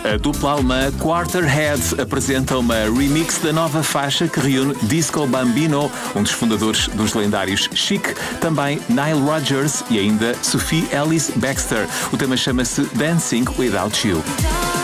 A dupla alemã Quarterhead apresenta uma remix da nova faixa que reúne Disco Bambino, um dos fundadores dos lendários Chic, também Nile Rodgers e ainda Sophie Ellis-Bextor. O tema chama-se Dancing Without You.